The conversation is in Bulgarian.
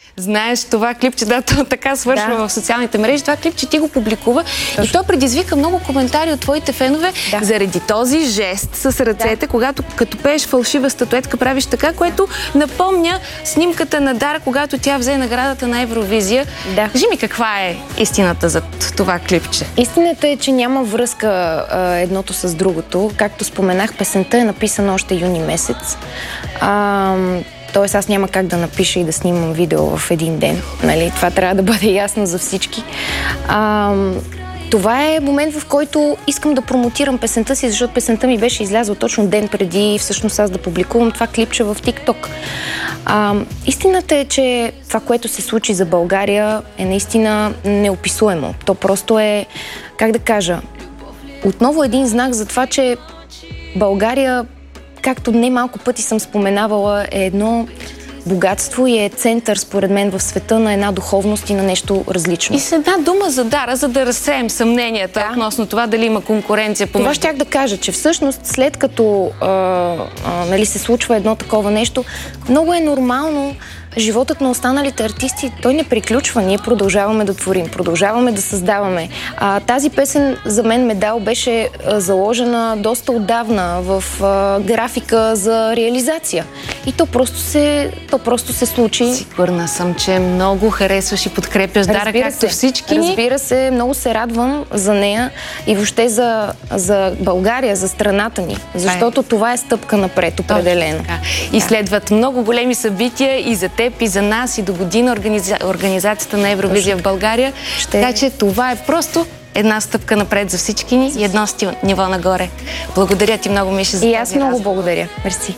Знаеш, това клипче, да, то така свършва в социалните мрежи. Това клипче ти го публикува и то предизвика много коментари от твоите фенове заради този жест с ръцете, когато като пееш фалшива статуетка, правиш така, което напомня снимката на Дара, когато тя взе наградата на Евровизия. Кажи ми, каква е истината за това клипче? Истината е, че няма връзка едното с другото. Както споменах, песента е написана още юни месец. Тоест аз няма как да напиша и да снимам видео в един ден. Нали? Това трябва да бъде ясно за всички. Това е момент, в който искам да промотирам песента си, защото песента ми беше излязла точно ден преди всъщност аз да публикувам това клипче в TikTok. Истината е, че това, което се случи за България, е наистина неописуемо. То просто е, как да кажа, отново един знак за това, че България, както не малко пъти съм споменавала, е едно богатство и е център, според мен, в света на една духовност и на нещо различно. И с една дума за Дара, за да разсеем съмненията относно това дали има конкуренция помежду. Това щях да кажа, че всъщност след като нали, се случва едно такова нещо, много е нормално животът на останалите артисти, той не приключва. Ние продължаваме да творим, продължаваме да създаваме. Тази песен за мен Медал беше заложена доста отдавна в графика за реализация. И то просто се случи. Сигурна съм, че много харесваш и подкрепяш Дара, както всички ни. Разбира се, много се радвам за нея и въобще за България, за страната ни. Защото това е стъпка напред, определено. И следват много големи събития и за теб, и за нас, и до година организацията на Евровизия в България. Така че това е просто една стъпка напред за всички ни и едно ниво нагоре. Благодаря ти много, Миша, за и аз много благодаря. Мерси.